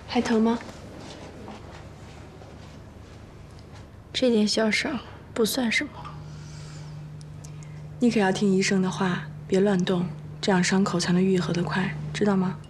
还疼吗？ 这点小伤不算什么。 你可要听医生的话，别乱动，这样伤口才能愈合得快，知道吗？